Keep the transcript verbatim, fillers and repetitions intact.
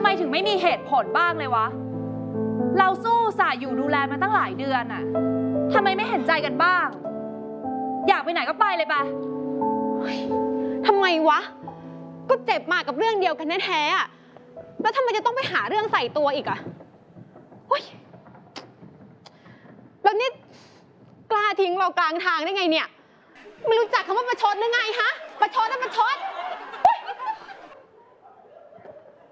ไมถึงไม่มีเหตุผลบ้างเลยวะเราสู้สายอยู่ดูแลมาตั้งหลายเดือนอะทำไมไม่เห็นใจกันบ้างอยากไปไหนก็ไปเลยไปทำไมวะก็เจ็บมากับเรื่องเดียวกันแท้ๆอะแล้วทำไมจะต้องไปหาเรื่องใส่ตัวอีกอะเฮ้ยแล้วนี่กล้าทิ้งเรากลางทางได้ไงเนี่ยไม่รู้จักคำว่าประชดหรือไงฮะประชดนะประชด